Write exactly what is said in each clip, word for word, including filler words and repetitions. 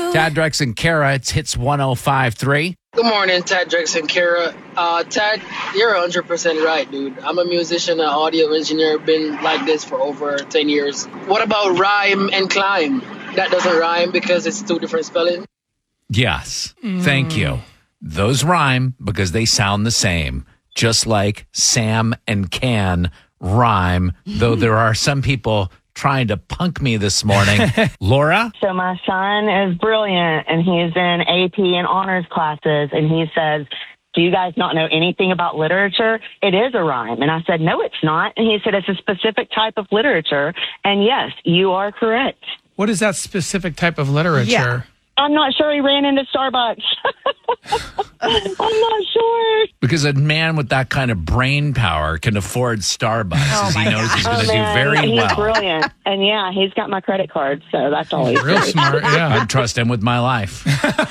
Tad, Drex, and Kara, it's Hits one oh five point three. Good morning, Tad, Drex, and Kara. Uh, Tad, you're one hundred percent right, dude. I'm a musician, an audio engineer, been like this for over ten years. What about rhyme and climb? That doesn't rhyme because it's two different spellings? Yes, thank you. Those rhyme because they sound the same, just like Sam and Can rhyme, though there are some people trying to punk me this morning. Laura? So my son is brilliant, and he's in A P and honors classes, and he says, do you guys not know anything about literature? It is a rhyme. And I said, no, it's not. And he said, it's a specific type of literature. And yes, you are correct. What is that specific type of literature? Yeah. I'm not sure. He ran into Starbucks. I'm not sure. Because a man with that kind of brain power can afford Starbucks. Oh he knows he's going to Oh, do man, very he's well. brilliant. And yeah, he's got my credit card, so that's all he's Real smart, yeah. I'd trust him with my life.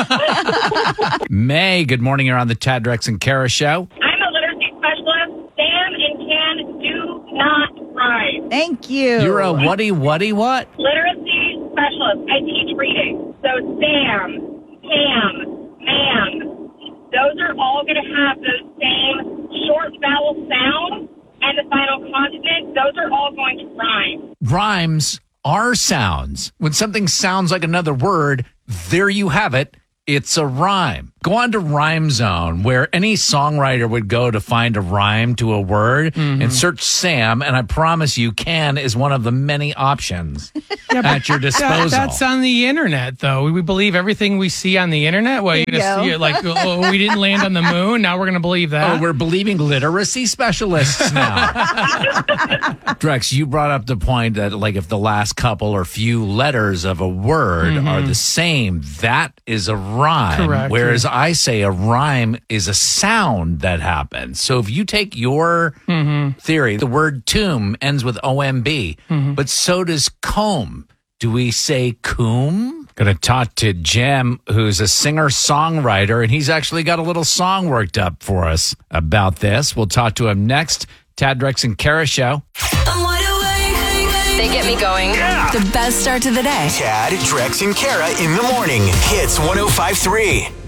May, good morning. You're on the Tad, Drex, and Kara show. I'm a literacy specialist. Sam and Can do not rhyme. Thank you. You're a whatty, whatty, what? Literacy specialist. I teach reading. So Sam, Pam, Ma'am, those are all going to have those same short vowel sounds, and the final consonant, those are all going to rhyme. Rhymes are sounds. When something sounds like another word, there you have it. It's a rhyme. Go on to Rhyme Zone, where any songwriter would go to find a rhyme to a word, mm-hmm. and search Sam, and I promise you, Can is one of the many options yeah, at your disposal. That, that's on the internet, though. We believe everything we see on the internet. Well, you just see it like, oh, we didn't land on the moon. Now we're going to believe that. Oh, we're believing literacy specialists now. Drex, you brought up the point that, like, if the last couple or few letters of a word mm-hmm. are the same, that is a rhyme. Correct. Whereas I say a rhyme is a sound that happens. So if you take your mm-hmm. theory, the word tomb ends with O M B, mm-hmm. but so does comb. Do we say coom? Going to talk to Jim, who's a singer-songwriter, and he's actually got a little song worked up for us about this. We'll talk to him next. Tad, Drex, and Kara show. They get me going. Yeah. The best start to the day. Tad, Drex, and Kara in the morning. Hits one oh five point three.